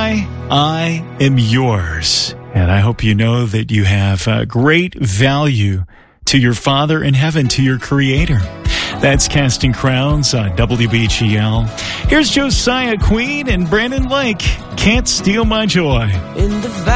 I am yours. And I hope you know that you have great value to your Father in heaven, to your Creator. That's Casting Crowns on WBGL. Here's Josiah Queen and Brandon Lake. Can't Steal My Joy. In the